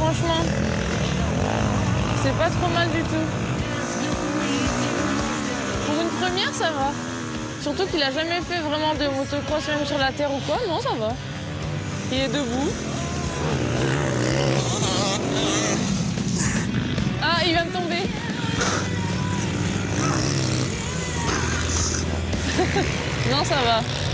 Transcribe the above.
franchement. C'est pas trop mal du tout. Pour une première, ça va. Surtout qu'il a jamais fait vraiment de motocross, même sur la terre ou quoi. Non, ça va. Il est debout. Ah, il vient de tomber. Non, ça va.